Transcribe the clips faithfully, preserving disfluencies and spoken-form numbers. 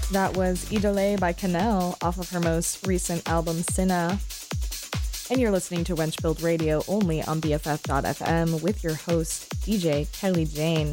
That was Idole by Canel off of her most recent album, Sinna. And you're listening to Wench Build Radio only on B F F dot F M with your host, D J Kelly Jane.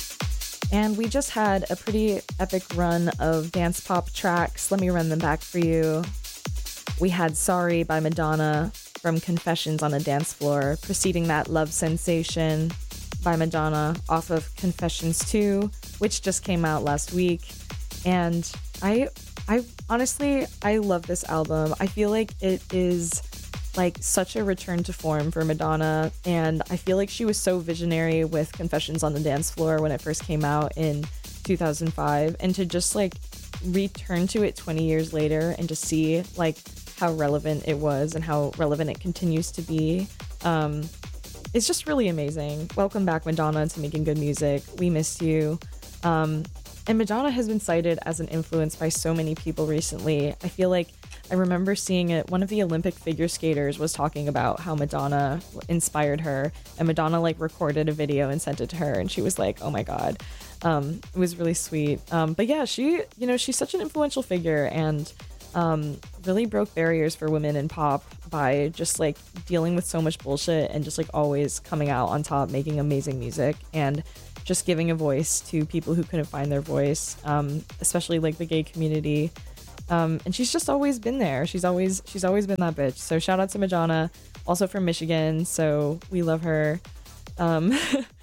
And we just had a pretty epic run of dance pop tracks. Let me run them back for you. We had Sorry by Madonna from Confessions on a Dance Floor, preceding that Love Sensation by Madonna off of Confessions two, which just came out last week. And I I honestly, I love this album. I feel like it is like such a return to form for Madonna, and I feel like she was so visionary with Confessions on the Dance Floor when it first came out in two thousand five, and to just like return to it twenty years later and to see like how relevant it was and how relevant it continues to be, um it's just really amazing. Welcome back, Madonna, to making good music. We missed you. um and Madonna has been cited as an influence by so many people recently. I feel like I remember seeing it. One of the Olympic figure skaters was talking about how Madonna inspired her, and Madonna like recorded a video and sent it to her, and she was like, oh my God. Um, it was really sweet. Um, but yeah, she, you know, she's such an influential figure, and um, really broke barriers for women in pop by just like dealing with so much bullshit and just like always coming out on top, making amazing music, and just giving a voice to people who couldn't find their voice, um, especially like the gay community. Um, and she's just always been there. She's always she's always been that bitch. So shout out to Madonna, also from Michigan. So we love her. Um,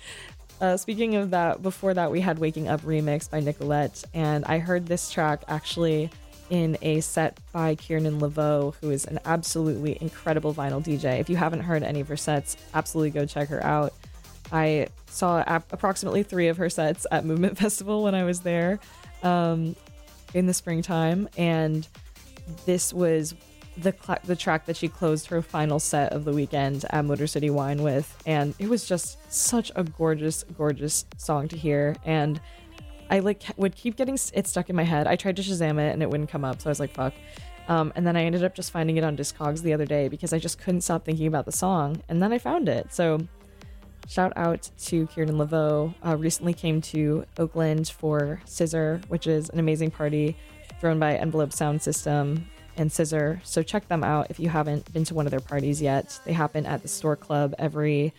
uh, speaking of that, before that we had Waking Up remix by Nicolette, and I heard this track actually in a set by Kiernan Laveau, who is an absolutely incredible vinyl D J. If you haven't heard any of her sets, absolutely go check her out. I saw ap- approximately three of her sets at Movement Festival when I was there. Um, in the springtime, and this was the cl- the track that she closed her final set of the weekend at Motor City Wine with, and it was just such a gorgeous gorgeous song to hear. And I like would keep getting it stuck in my head. I tried to Shazam it and it wouldn't come up, so I was like, fuck. Um, and then I ended up just finding it on Discogs the other day because I just couldn't stop thinking about the song, and then I found it. So shout out to Kiernan Laveau. Uh, recently came to Oakland for Scissor, which is an amazing party thrown by Envelope Sound System and Scissor. So check them out if you haven't been to one of their parties yet. They happen at the Store Club every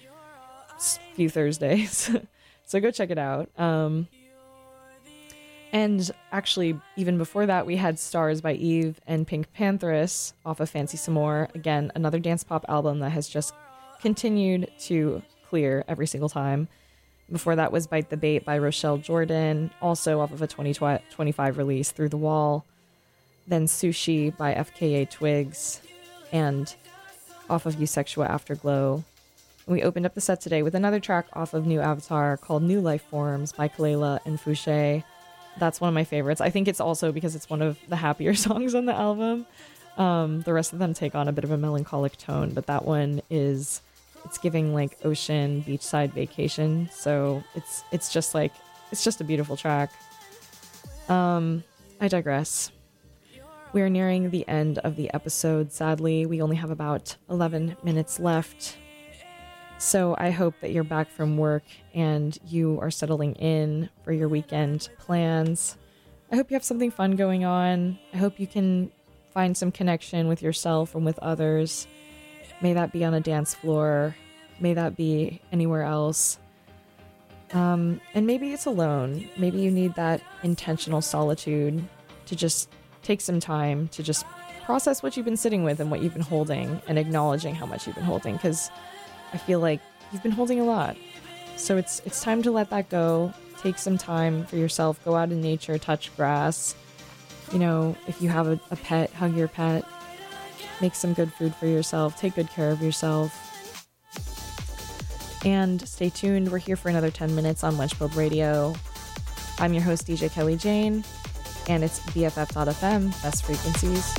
few Thursdays. So go check it out. Um, and actually, even before that, we had Stars by Eve and Pink Panthers off of Fancy Some More. Again, another dance pop album that has just continued to clear every single time. Before that was Bite the Bait by Rochelle Jordan, also off of a twenty twenty-five release, Through the Wall. Then Sushi by F K A Twigs, and off of Eusexua Afterglow. And we opened up the set today with another track off of New Avatar called New Life Forms by Kalela and Fouché. That's one of my favorites. I think it's also because it's one of the happier songs on the album. Um, the rest of them take on a bit of a melancholic tone, but that one is... it's giving like ocean beachside vacation, so it's it's just like it's just a beautiful track. um I digress. We are nearing the end of the episode. Sadly, we only have about eleven minutes left, so I hope that you're back from work and you are settling in for your weekend plans. I hope you have something fun going on. I hope you can find some connection with yourself and with others. May that be on a dance floor. May that be anywhere else. Um, and maybe it's alone. Maybe you need that intentional solitude to just take some time to just process what you've been sitting with and what you've been holding, and acknowledging how much you've been holding, because I feel like you've been holding a lot. So it's it's time to let that go. Take some time for yourself. Go out in nature, touch grass. You know, if you have a, a pet, hug your pet. Make some good food for yourself. Take good care of yourself. And stay tuned. We're here for another ten minutes on Wench Build Radio. I'm your host, D J Kelly Jane, and it's B F F dot F M, best frequencies.